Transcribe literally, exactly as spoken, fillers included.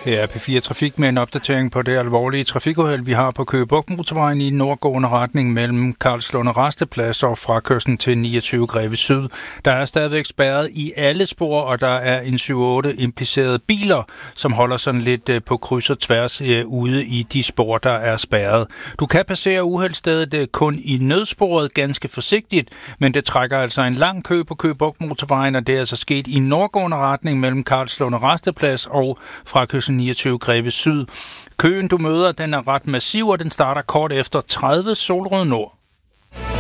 Her er P fire Trafik med en opdatering på det alvorlige trafikuheld, vi har på Køge Bugt Motorvejen i nordgående retning mellem Karlslunde Rasteplads og frakørslen til niogtyve Greve Syd. Der er stadigvæk spærret i alle spor, og der er en syv otte implicerede biler, som holder sådan lidt på kryds og tværs øh, ude i de spor, der er spærret. Du kan passere uheldsstedet kun i nødsporet ganske forsigtigt, men det trækker altså en lang kø på Køge Bugt Motorvejen, og det er altså sket i nordgående retning mellem Karlslunde Rasteplads og frakørslen niogtyve Greve Syd. Køen, du møder, den er ret massiv, og den starter kort efter tredive Solrød Nord.